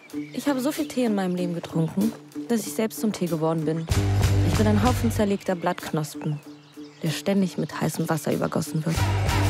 Ich habe so viel Tee in meinem Leben getrunken, dass ich selbst zum Tee geworden bin. Ich bin ein Haufen zerlegter Blattknospen, der ständig mit heißem Wasser übergossen wird.